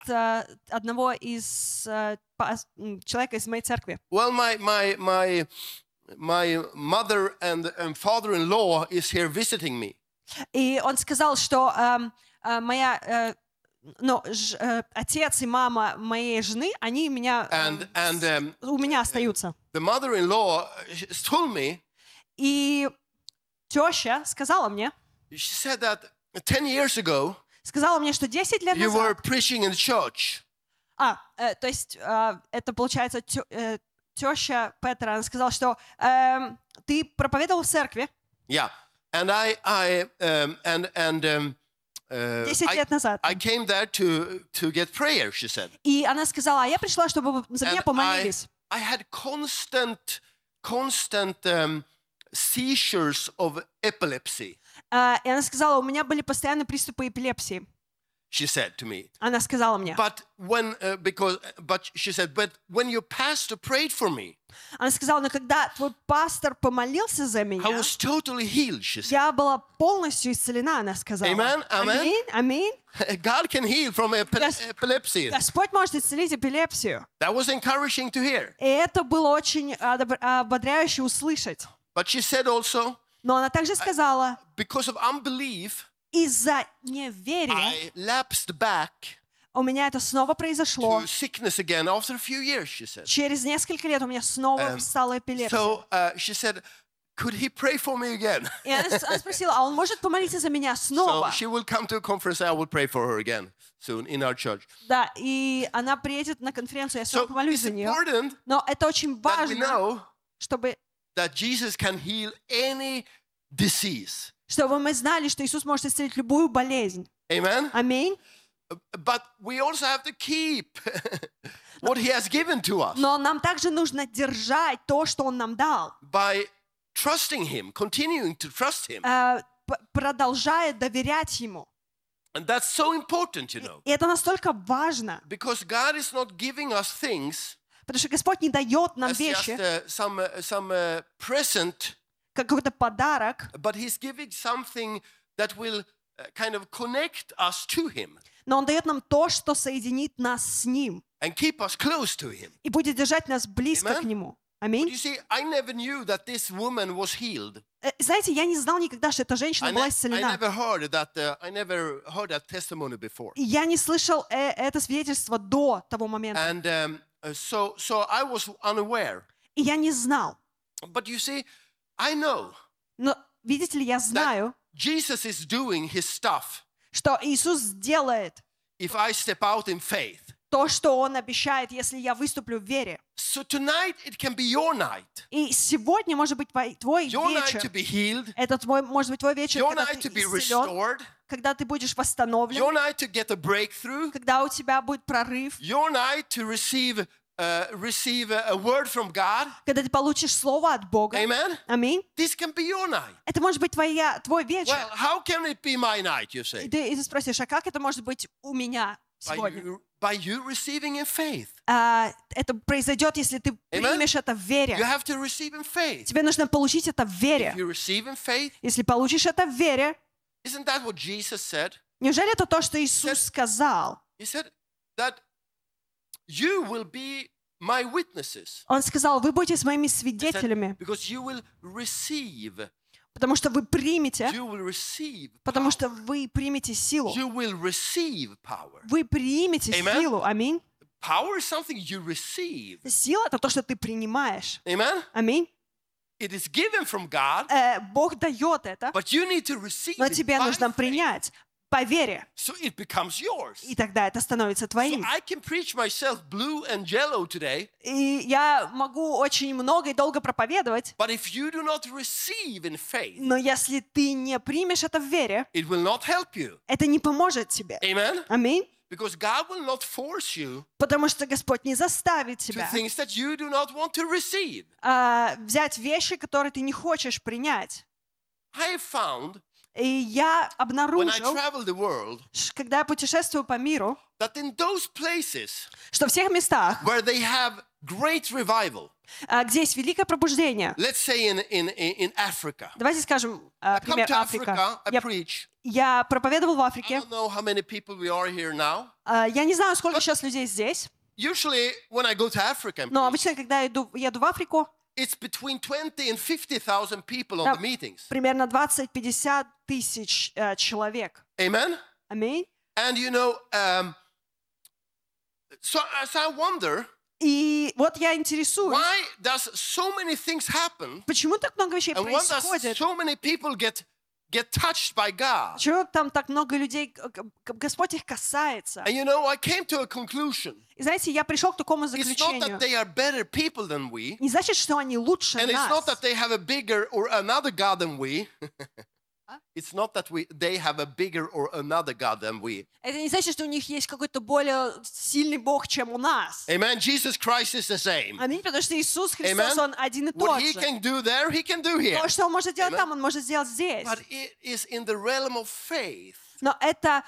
одного из человека из моей церкви. Well, my mother and father-in-law is here visiting me. И он сказал, что отец и мама моей жены, они у меня остаются. The mother-in-law told me. И теща сказала мне. She said that 10 years ago. Сказала мне, что 10 лет назад. You were назад. preaching in the church. То есть это получается теща Петра. Она сказала, что ты проповедовал в церкви. Yeah, and 10 лет назад. I came there to get prayer, she said. И она сказала, я пришла, чтобы за меня помолились. I had constant seizures of epilepsy. И она сказала, у меня были постоянные приступы эпилепсии. She said to me. Она сказала мне. But she said, but when your pastor prayed for me. Она сказала, но когда твой пастор помолился за меня, I was totally healed, she said. Я была полностью исцелена, она сказала. Amen, amen. Аминь. God can heal from epilepsy. Господь может исцелить эпилепсию. That was encouraging to hear. И это было очень ободряюще услышать. But she said also. Но она также сказала. Because of unbelief. Из-за неверия I lapsed back у меня это снова произошло. To sickness again after a few years, she said. Через несколько лет у меня снова стала эпилепсия. So she said, could he pray for me again? И она спросила, а он может помолиться за меня снова? So she will come to a conference, I will pray for her again soon in our church. Да, и она приедет на конференцию, я снова помолюсь за нее. Но это очень важно, чтобы that Jesus can heal any disease. Чтобы мы знали, что Иисус может исцелить любую болезнь. Amen. Аминь. But we also have to keep what He has given to us. Но нам также нужно держать то, что Он нам дал. By trusting Him, continuing to trust Him. Продолжая доверять Ему. And that's so important, you know. И это настолько важно. Because God is not giving us things. Потому что Господь не дает нам вещи. Some present. Какой-то подарок. But He's giving something that will kind of connect us to Him. Но Он дает нам то, что соединит нас с Ним. And keep us close to Him. И будет держать нас близко к Нему. Аминь. You see, I never knew that this woman was healed. Знаете, я не знал никогда, что эта женщина была исцелена. I never heard that testimony before. И я не слышал это свидетельство до того момента. And so I was unaware. И я не знал. But you see, I know. Но видите ли, я знаю. Jesus is doing His stuff. Что Иисус сделает. If I step out in faith. То, что Он обещает, если я выступлю в вере. So tonight it can be your night. И сегодня может быть твой вечер. Your night to be healed. Это может быть твой вечер, your когда night ты to be исцелен, restored. когда ты будешь восстановлен. Your night to get a breakthrough. Когда у тебя будет прорыв. Your night to receive a word from God. Когда ты получишь слово от Бога. Amen. Аминь. This can be your night. Это может быть твой вечер. Well, how can it be my night, you say? И ты спросишь, а как это может быть у меня сегодня? By you receiving in faith. Это произойдет, если ты примешь это в вере. You have to receive in faith. Тебе нужно получить это в вере. If you receive in faith, если получишь это в вере, isn't that what Jesus said? Неужели это то, что Иисус сказал? He said that you will be my witnesses. Он сказал, вы будете моими свидетелями. Because you will receive. Потому что вы примете. You will receive. Потому что вы примете силу. You will receive power. Вы примете силу. Аминь. Power is something you receive. Сила — это то, что ты принимаешь. Amen. Аминь. It is given from God. Бог дает это. But you need to receive но тебе нужно принять по вере. So it becomes yours. И тогда это становится твоим. So I can preach myself blue and yellow today. И я могу очень много и долго проповедовать. But if you do not receive in faith, но если ты не примешь это в вере, it will not help you. Это не поможет тебе. Amen. Аминь. Because God will not force you. Потому что Господь не заставит тебя. To things that you do not want to receive. Взять вещи, которые ты не хочешь принять. I have found. И я обнаружил, когда я путешествую по миру, that in those places, что в тех местах, where they have great revival, где есть великое пробуждение. let's say in Africa. Давайте скажем, I come пример to Африка. Africa, I Я, preach. я проповедовал в I Африке. don't know how many people we are here now. Я не знаю, сколько сейчас людей здесь, Usually, when I go to Africa, and но preach, обычно, когда я еду в Африку, it's between 20 and 50,000 people on там the meetings. примерно 20-50 тысяч человек. Amen? Аминь. And so I wonder, И вот я интересуюсь, why does so many things happen, почему так много вещей and why does происходит? so many people get touched by God? Почему там так много людей, Господь их касается? And I came to a conclusion. И знаете, я пришел к такому It's not заключению. that they are better people than we, Не значит, что они лучше and it's not нас. that they have a bigger or another God than we. It's not that they have a bigger or another God than we. Это не значит, что у них есть какой-то более сильный Бог, чем у нас. Amen. Jesus Christ is the same. Аминь, потому что Иисус Христос, Amen. Он один и What тот he же. can do there, he can do here. То, что Он может делать Amen. там, Он может сделать здесь. But it is in the realm of faith. Но это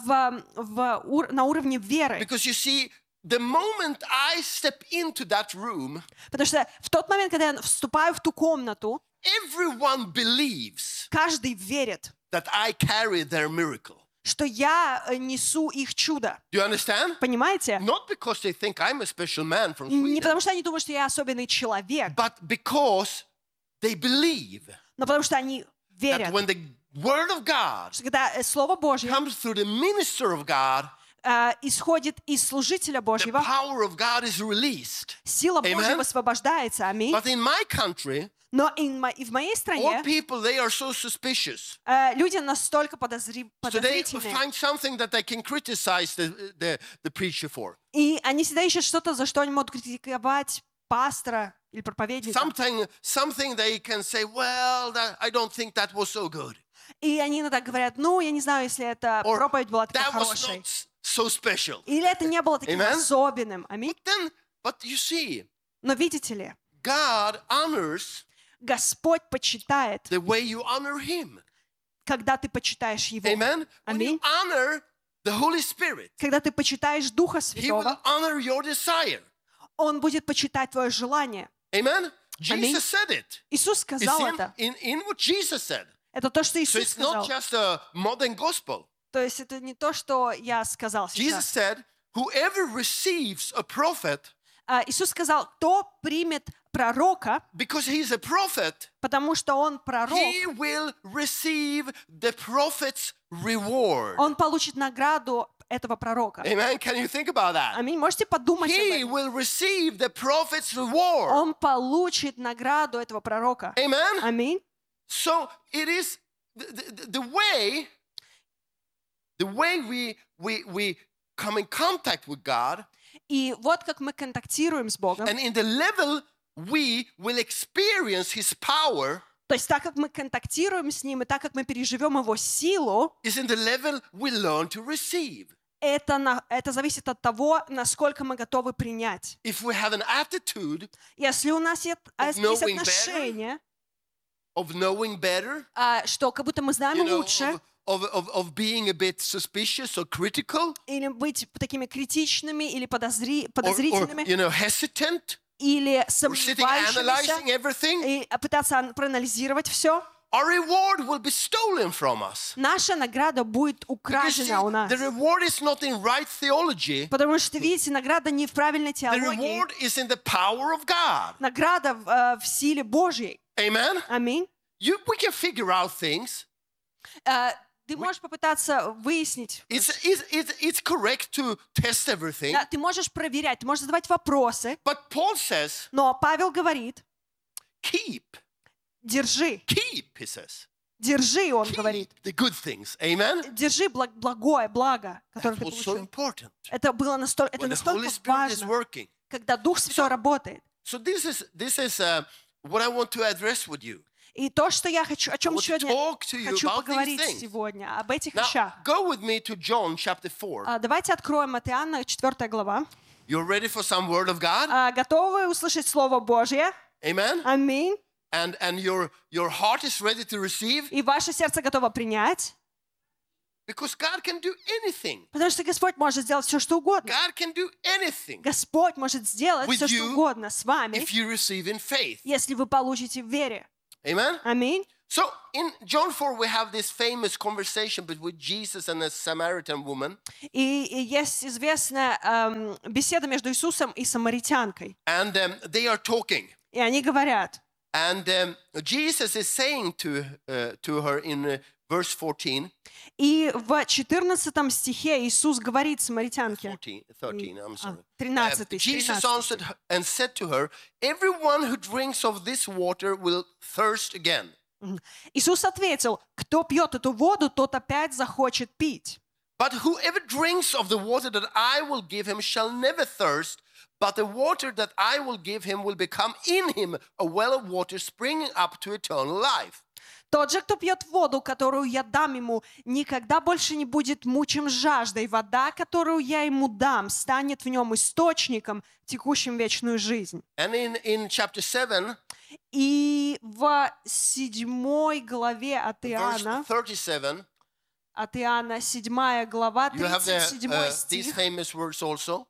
на уровне веры. Because you see, the moment I step into that room, Потому что в тот момент, когда я вступаю в ту комнату, everyone believes каждый верит, that I carry their miracle. что я несу их чудо. Do you understand? Понимаете? Not because they think I'm a special man from Не Sweden, потому что они думают, что я особенный человек, but because they believe но потому что они that верят, when the Word of God что когда Слово Божье comes through the minister of God, исходит из служителя the Божьего, power of God is released. сила Божья Amen. высвобождается. Аминь. But in my country, Но и в моей all стране people, they are so suspicious. люди настолько So they подозрительны. find something that they can criticize the preacher for. И они всегда ищут что-то, за что они могут критиковать пастора или проповедника. Something they can say, well, I don't think that was so good. И они иногда говорят, ну, я не знаю, если эта Or проповедь была такая that was хорошей. not so special. Или это не было таким Amen. особенным. Аминь. But you see, Но видите ли, God honors Господь почитает, the way you honor Him. когда ты почитаешь Его. Amen? When you Аминь. honor the Holy Spirit, Когда ты почитаешь Духа He will Святого, honor your desire. Он будет почитать твое желание. Amen? Аминь. Jesus said it. Иисус It's сказал это. in what Jesus said. Это то, что So Иисус it's not сказал. just a modern gospel. То есть это не то, что я сказал Jesus сейчас. said, whoever receives a prophet, Иисус сказал, кто примет пророка, because he's a prophet, потому что он пророк, he will receive the prophet's reward. он получит награду этого пророка. Amen? Can you think about that? Аминь. Можете подумать об He этом. will receive the prophet's reward. Он получит награду этого пророка. Amen? Аминь. So it is the way we come in contact with God, И вот как мы контактируем с Богом. and in the level we will experience His power, То есть так как мы контактируем с Ним, и так как мы переживем Его силу, is in the level we learn to receive. это зависит от того, насколько мы готовы принять. If we have an attitude Если у нас есть knowing отношение, of knowing better, что как будто мы знаем лучше, of being a bit suspicious or critical, или быть такими критичными, или or подозрительными, hesitant, или or sitting сомневающимися, analyzing everything, и пытаться проанализировать все, our reward will be stolen from us. наша награда будет Because украдена у нас. the reward is not in right theology. Потому что, видите, награда не в правильной The теологии, reward is in the power of God. награда в силе Божьей. Amen? Аминь. We can figure out things. Ты можешь попытаться выяснить. It's correct to test everything. Да, ты можешь проверять, ты можешь задавать вопросы, But Paul says, но Павел говорит, keep, держи, he says. держи, он Keep говорит. the good things. Amen? Держи благое, благо, которое That ты was so получил. important. Это было настолько, это When the Holy настолько Spirit is важно, working. когда Дух Святой работает. So this is what I want to address with you. И то, что я хочу, о I чем want to сегодня talk to you хочу about these поговорить things. сегодня, об этих Now, вещах. go with me to John chapter 4. Давайте откроем от Иоанна 4 глава. You're ready for some word of God? Готовы услышать Слово Божье? Amen? Аминь. And your heart is ready to receive? И ваше сердце готово принять? Because God can do anything. Потому что Господь может сделать все, что угодно. God can do anything Господь может сделать with все, что you угодно с вами, if you receive in faith. если вы получите в вере. Amen? Аминь. So in John 4, we have this famous conversation between Jesus and a Samaritan woman. И есть известная беседа между Иисусом и самаритянкой. And they are talking. И они говорят. And Jesus is saying to her in verse 14. И в 14 стихе Иисус говорит самаритянке. 13, I'm sorry. 13. Jesus answered and said to her, "Everyone who drinks of this water will thirst again. Иисус ответил: кто пьет эту воду, тот опять захочет пить. But whoever drinks of the water that I will give him shall never thirst, but the water that I will give him will become in him a well of water springing up to eternal life." Тот же, кто пьет воду, которую я дам ему, никогда больше не будет мучим жаждой. Вода, которую я ему дам, станет в нем источником, текущим вечную жизнь. And in chapter 7, И в 7 главе от verse 37, от Иоанна, 7 глава, you have 37 these стих. famous words also.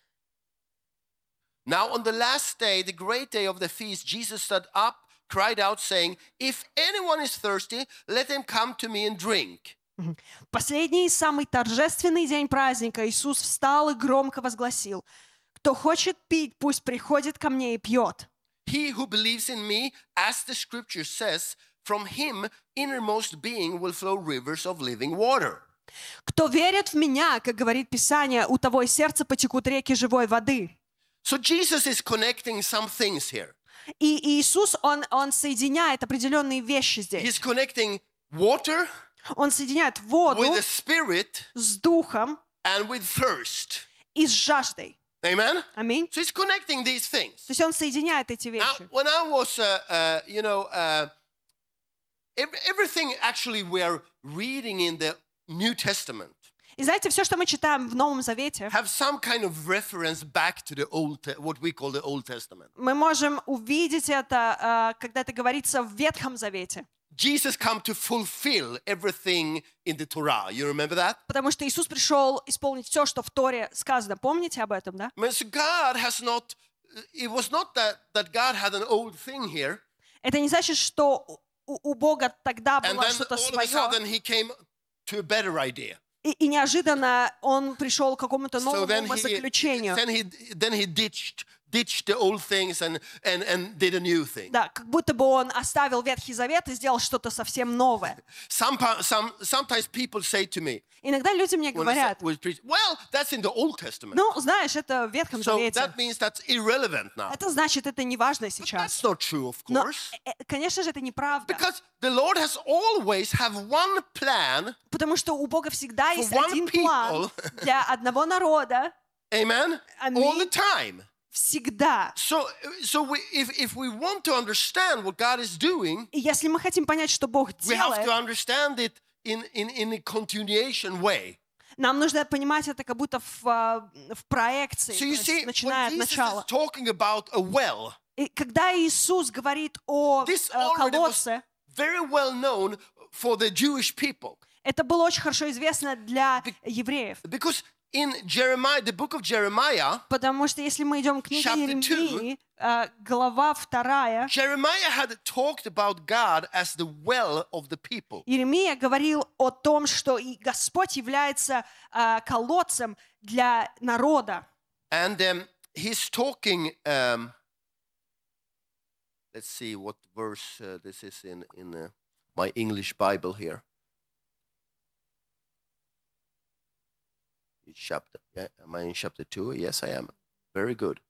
Now on the last day, the great day of the feast, Jesus stood up, cried out, saying, "If anyone is thirsty, let him come to me and drink." Последний и самый торжественный день праздника Иисус встал и громко возгласил: кто хочет пить, пусть приходит ко мне и пьет. He who believes in me, as the scripture says, from him innermost being will flow rivers of living water. Кто верит в меня, как говорит Писание, у того из сердца потекут реки живой воды. So Jesus is connecting some things here. И Иисус, он соединяет определенные вещи здесь. He's connecting water Он соединяет воду with the spirit с духом and with thirst. и с жаждой. Amen? Аминь. So he's connecting these things. То есть он соединяет эти Now, вещи. when I was, everything actually we are reading in the New Testament И знаете, все, что мы читаем в Новом Завете, have some kind of reference back to the what we call the Old Testament. мы можем увидеть это, когда это говорится в Ветхом Завете. Jesus come to fulfill everything in the Torah. You remember that? Потому что Иисус пришел исполнить все, что в Торе сказано. Помните об этом, да? So God has not, it was not that God had an old thing here, Это не значит, что у Бога тогда and было then что-то all of a свое, sudden he came to a better idea. и неожиданно он пришел к какому-то So новому then умозаключению. he ditched the old things and did a new thing. Да, как будто бы он оставил Ветхий Завет и сделал что-то совсем новое. Sometimes people say to me, Иногда люди мне when I говорят: preach, well, that's in the Old Testament. ну, знаешь, это в Ветхом So Завете. that means that's irrelevant now. Это значит, это не важно But сейчас. that's not true, of Но, course. конечно же, это неправда. Because the Lord has always have one plan, Потому что у Бога всегда есть one один people. план для одного народа. amen, Аминь. all the time. Всегда. So if we want to understand what God is doing, И если мы хотим понять, что Бог we have to делает, understand it in a continuation way. нам нужно понимать это как будто в проекции, So то you есть see, начиная when от Jesus начала. is talking about a well, И когда Иисус говорит о this already was колодце, very well known for the Jewish people. это было очень хорошо известно для евреев. Because in Jeremiah, the book of Jeremiah, Потому что если мы идем к книге Chapter Иеремии, глава 2, Jeremiah had talked about God as the well of the people. Иеремия говорил о том, что и Господь является колодцем для народа. And he's talking, let's see what verse this is in my English Bible here. Chapter, yeah, am I in chapter 2? Yes, I am. Very good.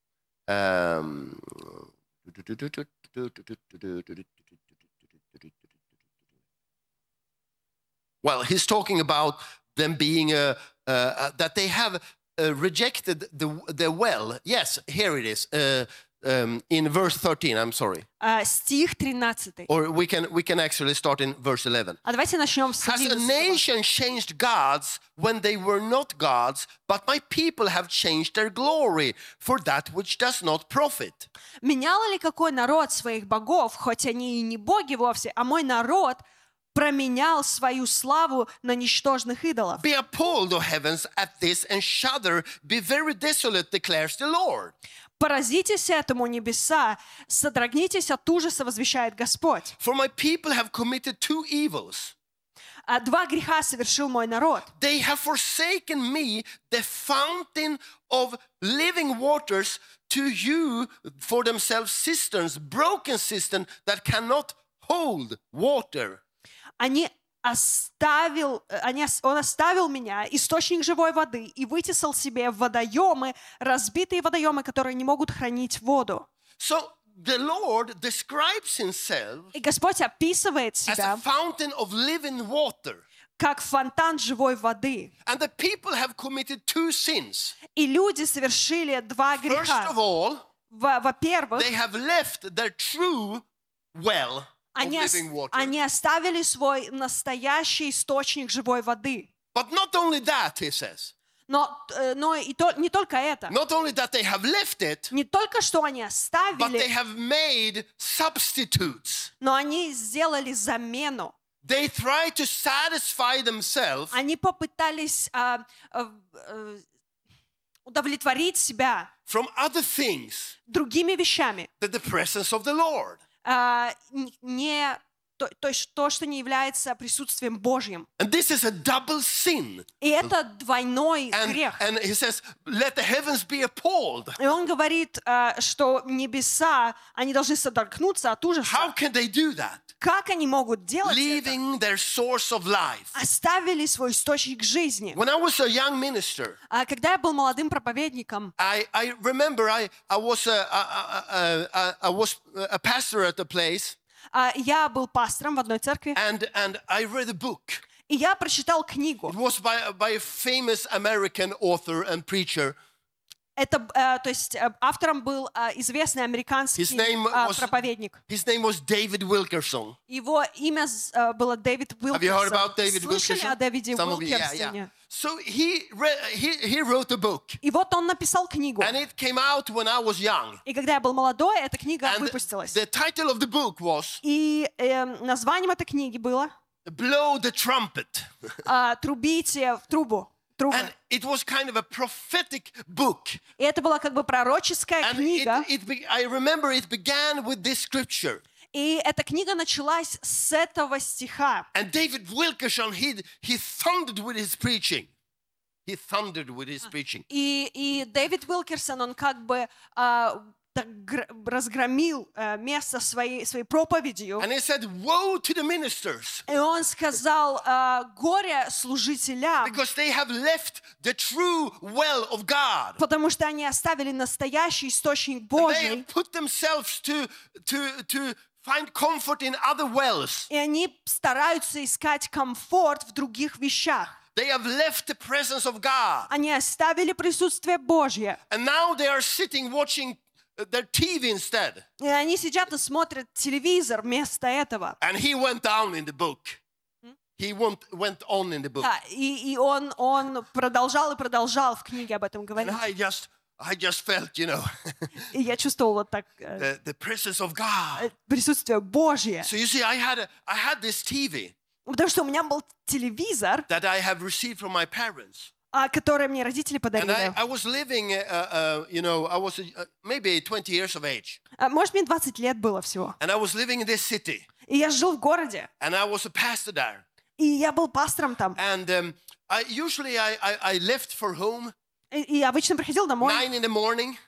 Well, he's talking about them being that they have rejected the well. Yes, here it is. In verse 13, I'm sorry. Стих 13. Or we can actually start in verse 11. А давайте начнем с Has a 11. nation changed gods when they were not gods, but my people have changed their glory for that which does not profit? Менял ли какой народ своих богов, хоть они и не боги вовсе, а мой народ променял свою славу на ничтожных идолов. Be appalled, O heavens, at this, and shudder. Be very desolate, declares the Lord. Поразитесь этому, небеса, содрогнитесь от ужаса, возвещает Господь. For my people have committed two evils. Два греха совершил мой народ. They have forsaken me, the fountain of living waters, to you for themselves cisterns, broken cisterns that cannot hold water. Он оставил меня, источник живой воды, и вытесал себе водоемы, разбитые водоемы, которые не могут хранить воду. So the Lord describes himself И Господь описывает as a себя fountain of living water. как фонтан живой воды. And the people have committed two sins. И люди совершили два First греха. of all, Во-первых, they have left their true well of living water. они оставили свой настоящий источник живой воды. But not only that, he says. Не только это. Not only that they have left it, Не только что они but they оставили, have made substitutes. но они сделали замену. They try to satisfy themselves Они попытались удовлетворить себя from other things другими вещами, than the presence of the Lord. то, что не является присутствием Божьим. And this is a double sin. И это двойной грех. And he says, let the heavens be appalled. И он говорит, что небеса, они должны содрогнуться от ужаса. How can they do that? Как они могут делать это? Leaving their source of life. Оставили свой источник жизни. When I was a young minister, Когда я был молодым проповедником, I remember I was a pastor at a place, я был пастором в одной церкви, and I read a book. и я прочитал книгу. It was by a famous American author and preacher. То есть автором был известный американский проповедник. His name was David Wilkerson. Его имя было Дэвид Have you heard about Уилкерсон. David Слышали Wilkerson? о Дэвиде Some of you, yeah. Уилкерсоне? So he wrote a book, И вот он написал книгу. and it came out when I was young. И когда я был молодой, эта книга And выпустилась. the title of the book was И названием этой книги было "Blow the Trumpet." «Трубите в трубу». Трубы. And it was kind of a prophetic book. И это была как бы пророческая And книга. I remember it began with this scripture. И эта книга началась с этого стиха. And David Wilkerson, he thundered with his preaching. He thundered with his preaching. И Дэвид Уилкерсон, он как бы разгромил место своей проповедью. And he said, woe to the ministers, И он сказал, горе служителям, because they have left the true well of God. потому что они оставили настоящий источник And they Божий, have put themselves to find comfort in other wells. и они стараются искать комфорт в других вещах. They have left the presence of God. Они оставили присутствие Божье. And now they are sitting watching their TV instead. И они сидят и смотрят телевизор вместо этого. And he went down in the book. He went on in the book. Да, и он продолжал в книге об этом And говорить. I just felt, И я чувствовал вот так the presence of God. присутствие Божье. So you see, I had this TV Потому что у меня был телевизор, that I have received from my parents. который мне родители And подарили. I was living, I was maybe 20 years of age. Может, мне 20 лет было всего. And I was living in this city. И я жил в городе. And I was a pastor there. И я был пастором там. And I left for home И обычно приходил домой. 9 in the morning.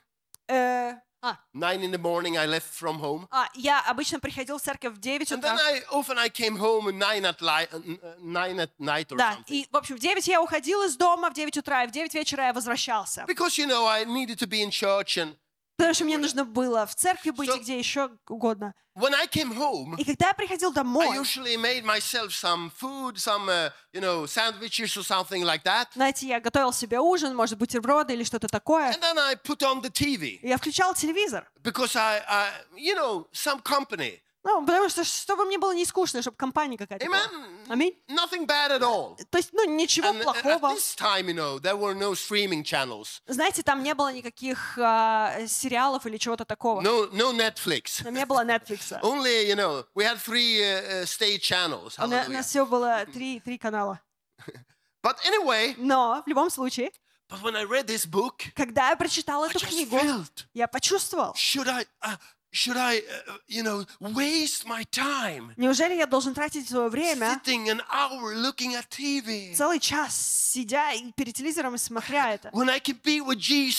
9 in the morning I left from home. Я обычно приходил в церковь в 9 And утра. then I came home at 9 at night or Да, something. и, в общем, в 9 я уходил из дома, в 9 утра, и в 9 вечера я возвращался. Because, I needed to be in church. And Потому что мне нужно было в церкви быть и где еще угодно. when I came home, И когда я приходил I домой, usually made myself some food, some, sandwiches or something like that. знаете, я готовил себе ужин, может, бутерброды или что-то такое. And then I put on the TV. И я включал телевизор. Because some company, Ну, потому что, чтобы мне было не скучно, чтобы компания какая-то была. Amen. Аминь. Nothing bad at all. То есть, ну, ничего And at плохого. this time, there were no streaming channels, Знаете, там не было никаких сериалов или чего-то такого. no Netflix. Там не было Netflix. Only, we had 3 state channels. У Hallelujah. нас все было три канала. But anyway, Но в любом случае, but when I read this book, когда я прочитала I эту just книгу, felt, я почувствовал, should I, waste my time неужели я должен тратить свое время sitting an hour looking at TV целый час, сидя и перед телевизором и смотря это, when I can be with Jesus